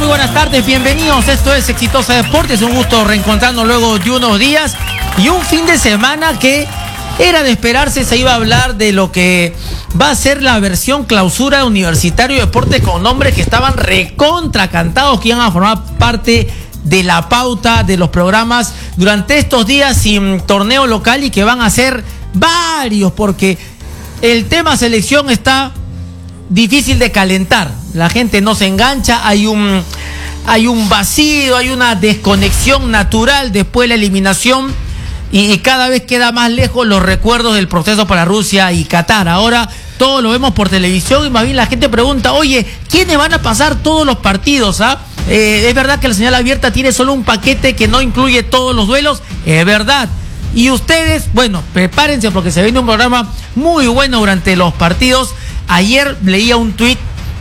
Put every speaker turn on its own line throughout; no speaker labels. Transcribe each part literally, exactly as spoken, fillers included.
buenas tardes, bienvenidos. Esto es Exitosa Deportes. Un gusto reencontrarnos luego de unos días y un fin de semana que era de esperarse. Se iba a hablar de lo que va a ser la versión clausura de Universitario de Deportes, con nombres que estaban recontra cantados, que iban a formar parte de la pauta de los programas durante estos días sin torneo local, y que van a ser varios, porque el tema selección está difícil de calentar. La gente no se engancha, hay un, hay un vacío, hay una desconexión natural después de la eliminación, y, y cada vez queda más lejos los recuerdos del proceso para Rusia y Qatar. Ahora todo lo vemos por televisión y más bien la gente pregunta, oye, ¿quiénes van a pasar todos los partidos? ¿Ah? Eh, es verdad que la señal abierta tiene solo un paquete que no incluye todos los duelos, es verdad. Y ustedes, bueno, prepárense porque se viene un programa muy bueno durante los partidos. Ayer leía un tuit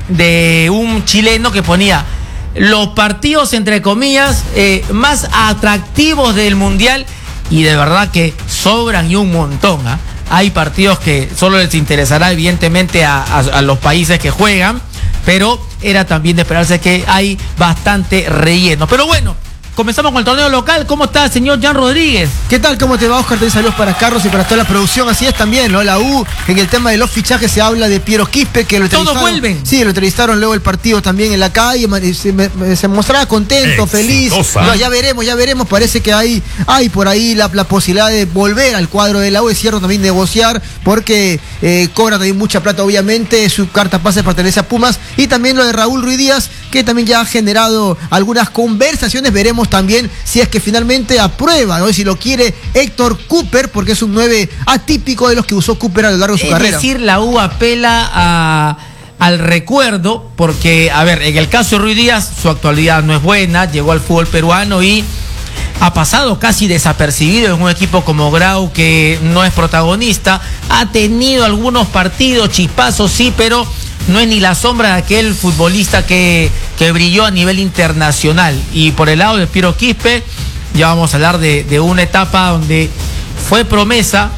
de un chileno que ponía los partidos, entre comillas, eh, más atractivos del Mundial, y de verdad que sobran y un montón. ¿eh? Hay partidos que solo les interesará evidentemente a, a, a los países que juegan, pero era también de esperarse que hay bastante relleno. Pero bueno, comenzamos con el torneo local. ¿Cómo está el señor Jan Rodríguez?
¿Qué tal? ¿Cómo te va, Oscar? Te saludos para Carlos y para toda la producción. Así es también, ¿no? La U, en el tema de los fichajes se habla de Piero Quispe, que lo entrevistaron.
Todos vuelven.
Sí, lo entrevistaron luego el partido también en la calle. Se, me, se mostraba contento, Exitosa. feliz. No, ya veremos, ya veremos. Parece que hay, hay por ahí la, la posibilidad de volver al cuadro de la U. Es cierto también negociar, porque eh, cobra también mucha plata, obviamente. Su carta pase pertenece a Pumas. Y también lo de Raúl Ruiz Díaz, que también ya ha generado algunas conversaciones. Veremos también si es que finalmente aprueba, ¿no? Y si lo quiere Héctor Cooper, porque es un nueve atípico de los que usó Cooper a lo largo de su
es
carrera.
Es decir, la U apela a, al recuerdo, porque, a ver, en el caso de Ruiz Díaz, su actualidad no es buena, llegó al fútbol peruano y ha pasado casi desapercibido en un equipo como Grau, que no es protagonista. Ha tenido algunos partidos, chispazos, sí, pero no es ni la sombra de aquel futbolista que, que brilló a nivel internacional. Y por el lado de Piero Quispe, ya vamos a hablar de, de una etapa donde fue promesa,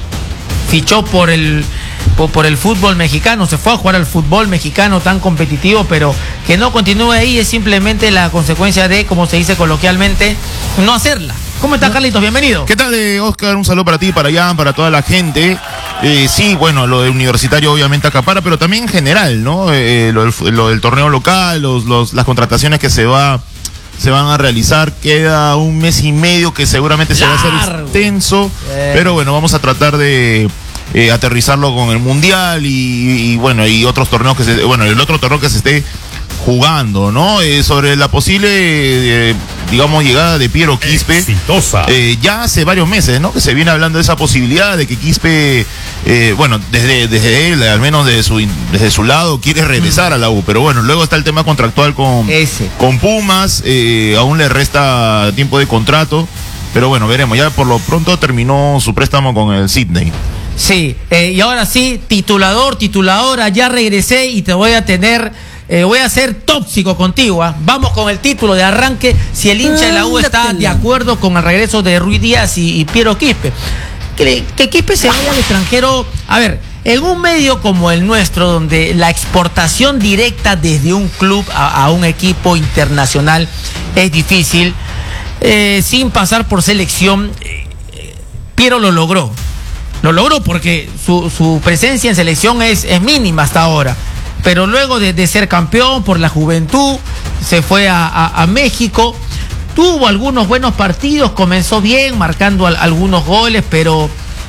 fichó por el, por, por el fútbol mexicano, se fue a jugar al fútbol mexicano tan competitivo, pero que no continúe ahí es simplemente la consecuencia de, como se dice coloquialmente, no hacerla. ¿Cómo está, Carlitos? Bienvenido.
¿Qué tal, eh, Oscar? Un saludo para ti, para Jan, para toda la gente. Eh, sí, bueno, lo de Universitario obviamente acapara, pero también en general, ¿no? Eh, lo, del, lo del torneo local, los, los, las contrataciones que se va se van a realizar. Queda un mes y medio que seguramente se va a hacer extenso, eh. pero bueno, vamos a tratar de eh, aterrizarlo con el Mundial y, y bueno, y otros torneos que se, bueno, el otro torneo que se esté jugando, ¿no? Eh, sobre la posible, eh, digamos, llegada de Piero Quispe. Exitosa. Eh, ya hace varios meses, ¿no? Que se viene hablando de esa posibilidad de que Quispe, eh, bueno, desde, desde él, al menos desde su, desde su lado, quiere regresar mm. a la U. Pero bueno, luego está el tema contractual con, con Pumas, eh, aún le resta tiempo de contrato. Pero bueno, veremos. Ya por lo pronto terminó su préstamo con el Sydney.
Sí, eh, y ahora sí, titulador, tituladora, ya regresé y te voy a tener... Eh, voy a ser tóxico contigo. ¿eh? Vamos con el título de arranque. Si el hincha de la U está de acuerdo con el regreso de Ruiz Díaz y, y Piero Quispe, que, que Quispe se vaya al extranjero. A ver, en un medio como el nuestro, donde la exportación directa desde un club a, a un equipo internacional es difícil, eh, sin pasar por selección, eh, Piero lo logró. Lo logró porque su, su presencia en selección es, es mínima hasta ahora. Pero luego de, de ser campeón por la juventud, se fue a, a, a México, tuvo algunos buenos partidos, comenzó bien, marcando al, algunos goles, pero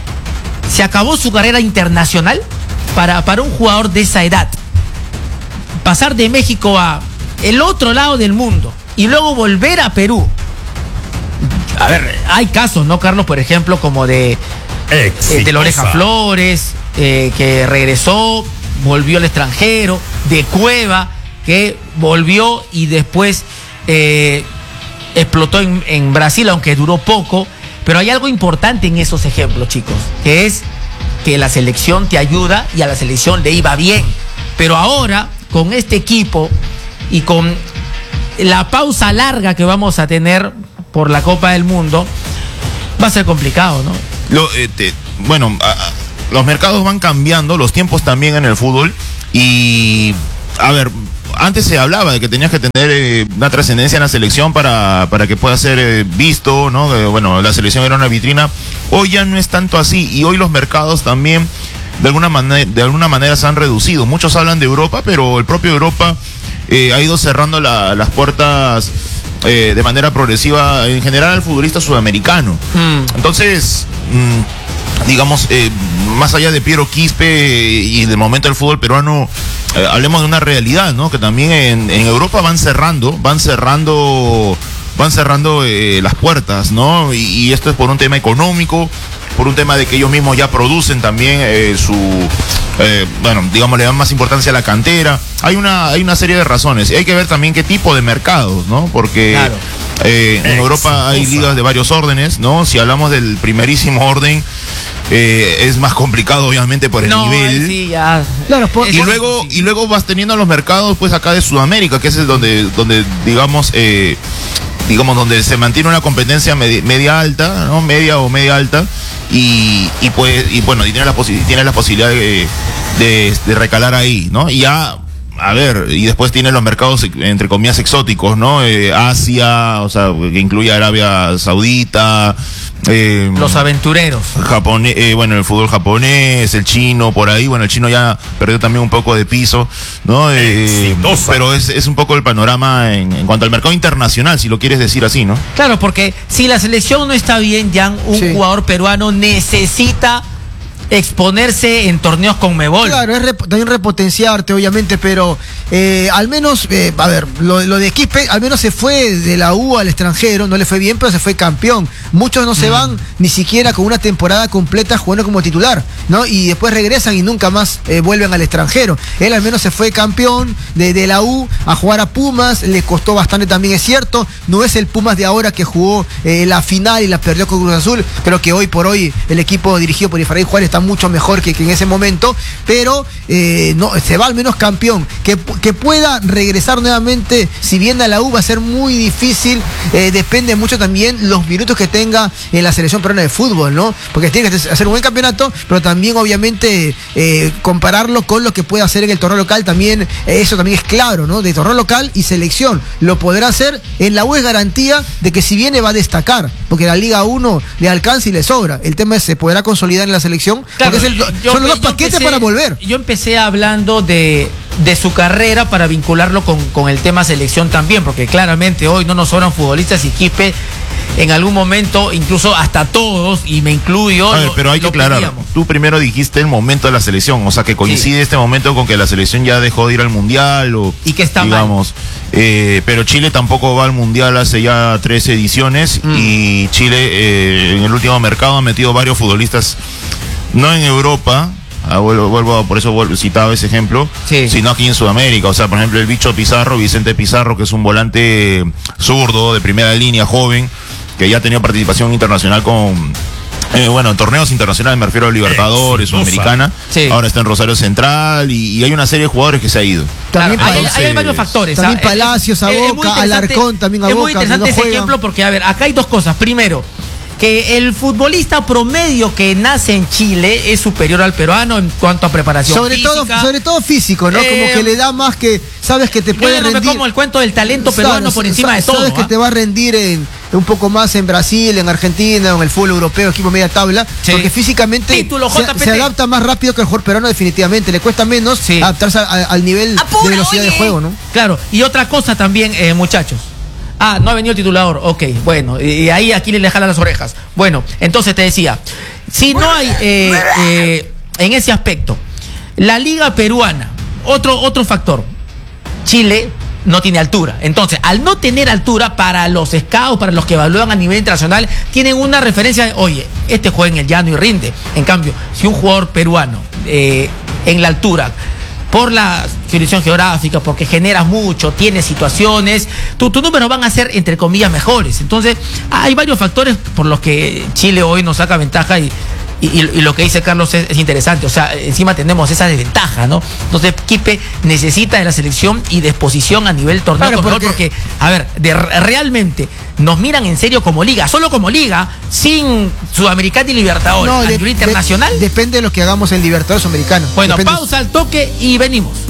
se acabó su carrera internacional para, para un jugador de esa edad. Pasar de México a el otro lado del mundo y luego volver a Perú. A ver, hay casos, ¿no, Carlos? Por ejemplo, como de, eh, de la Oreja Flores, eh, que regresó, volvió al extranjero, de Cueva, que volvió y después eh, explotó en, en Brasil, aunque duró poco. Pero hay algo importante en esos ejemplos, chicos, que es que la selección te ayuda y a la selección le iba bien. Pero ahora, con este equipo y con la pausa larga que vamos a tener por la Copa del Mundo, va a ser complicado, ¿no?
Lo, eh, te, bueno, a, a, los mercados van cambiando, los tiempos también en el fútbol y, a ver, antes se hablaba de que tenías que tener eh, una trascendencia en la selección para, para que pueda ser eh, visto, ¿no? Eh, bueno, la selección era una vitrina. Hoy ya no es tanto así, y hoy los mercados también de alguna manera, de alguna manera se han reducido. Muchos hablan de Europa, pero el propio Europa eh, ha ido cerrando la, las puertas eh, de manera progresiva, en general, al futbolista sudamericano. Mm. Entonces, mmm, digamos, eh, más allá de Piero Quispe y del momento del fútbol peruano, eh, hablemos de una realidad, ¿no? Que también en, en Europa van cerrando, van cerrando, van cerrando eh, las puertas, ¿no? Y, y esto es por un tema económico, por un tema de que ellos mismos ya producen también eh, su, eh, bueno, digamos, le dan más importancia a la cantera. Hay una, hay una serie de razones. Y hay que ver también qué tipo de mercados, ¿no? Porque claro. eh, en Europa hay ligas de varios órdenes, ¿no? Si hablamos del primerísimo orden, eh, es más complicado, obviamente, por el no, nivel.
Sí, ya.
Claro, por,
y luego, sí. y luego vas teniendo los mercados, pues, acá de Sudamérica, que es el donde, donde, digamos, eh, digamos, donde se mantiene una competencia media, media alta, ¿no? Media o media alta. Y, y pues, y bueno, y tiene la, posi- tiene la posibilidad de, de, de recalar ahí, ¿no? Y ya, a ver, y después tiene los mercados, entre comillas, exóticos, ¿no? Eh, Asia, o sea, que incluye Arabia Saudita, eh,
los aventureros.
Japonés, eh, bueno, el fútbol japonés, el chino, por ahí, bueno, el chino ya perdió también un poco de piso, ¿no? Eh, pero es, es un poco el panorama en, en cuanto al mercado internacional, si lo quieres decir así, ¿no?
Claro, porque si la selección no está bien, Jan, un sí. jugador peruano necesita exponerse en torneos Conmebol.
Claro, es rep- también repotenciarte, obviamente, pero eh, al menos, eh, a ver, lo, lo de Quispe, al menos se fue de la U al extranjero, no le fue bien, pero se fue campeón. Muchos no mm. se van ni siquiera con una temporada completa jugando como titular, ¿no? Y después regresan y nunca más eh, vuelven al extranjero. Él al menos se fue campeón de, de la U a jugar a Pumas, le costó bastante también, es cierto, no es el Pumas de ahora que jugó eh, la final y la perdió con Cruz Azul. Creo que hoy por hoy el equipo dirigido por Efraín Juárez está mucho mejor que, que en ese momento, pero eh, no, se va al menos campeón. Que, que pueda regresar nuevamente, si viene a la U va a ser muy difícil, eh, depende mucho también los minutos que tenga en la selección peruana de fútbol, ¿no? Porque tiene que hacer un buen campeonato, pero también obviamente eh, compararlo con lo que puede hacer en el torneo local, también eh, eso también es claro, ¿no? De torneo local y selección, lo podrá hacer. En la U es garantía de que si viene va a destacar, porque la Liga uno le alcanza y le sobra. El tema es, ¿se podrá consolidar en la selección? Claro, porque es el, yo, son los dos paquetes empecé, para volver.
Yo empecé hablando de, de su carrera para vincularlo con, con el tema selección también, porque claramente hoy no nos sobran futbolistas y Quispe en algún momento, incluso hasta todos, y me incluyo.
A ver, pero hay que aclarar, tú primero dijiste el momento de la selección, o sea que coincide sí. este momento con que la selección ya dejó de ir al Mundial, o
y que está
digamos, eh, pero Chile tampoco va al Mundial hace ya tres ediciones, mm. y Chile eh, en el último mercado ha metido varios futbolistas, no en Europa, ah, vuelvo, vuelvo, por eso vuelvo, citaba ese ejemplo, sí. sino aquí en Sudamérica. O sea, por ejemplo, el bicho Pizarro, Vicente Pizarro, que es un volante zurdo de primera línea, joven, que ya ha tenido participación internacional con, eh, bueno, en torneos internacionales, me refiero a Libertadores, Sudamericana, sí. ahora está en Rosario Central, y, y hay una serie de jugadores que se ha ido.
También claro, Entonces, hay, hay varios factores.
También ¿ah? Palacios a Boca, Alarcón también a Boca.
Es muy interesante ese ejemplo porque, a ver, acá hay dos cosas. Primero, que el futbolista promedio que nace en Chile es superior al peruano en cuanto a preparación
sobre
física.
Todo, sobre todo físico, ¿no? Eh, como que le da más que, sabes que te puede
yo no
rendir.
Me como el cuento del talento peruano claro, por encima
sabes
de todo.
Sabes ¿eh? que te va a rendir en, un poco más en Brasil, en Argentina, en el fútbol europeo, equipo media tabla, sí. porque físicamente
Título,
se, se adapta más rápido que el jugador peruano definitivamente, le cuesta menos sí. adaptarse a, a, al nivel Apura, de velocidad oye. de juego, ¿no?
Claro, y otra cosa también, eh, muchachos. Ah, no ha venido el titulador, ok, bueno, y ahí aquí le jalan las orejas. Bueno, entonces te decía, si no hay eh, eh, en ese aspecto, la liga peruana, otro, otro factor, Chile no tiene altura. Entonces, al no tener altura, para los scouts, para los que evalúan a nivel internacional, tienen una referencia de, oye, este juega en el llano y rinde. En cambio, si un jugador peruano eh, en la altura, por la jurisdicción geográfica, porque generas mucho, tienes situaciones, tus tu números van a ser, entre comillas, mejores. Entonces, hay varios factores por los que Chile hoy nos saca ventaja y, y, y lo que dice Carlos es, es interesante. O sea, encima tenemos esa desventaja, ¿no? Entonces, Quispe necesita de la selección y de exposición a nivel torneo, claro, porque, porque, a ver, de, realmente nos miran en serio como liga, solo como liga, sin Sudamericana y Libertadores. No, a nivel internacional.
De, depende de lo que hagamos en Libertadores Sudamericana.
Bueno,
depende.
Pausa al toque y venimos.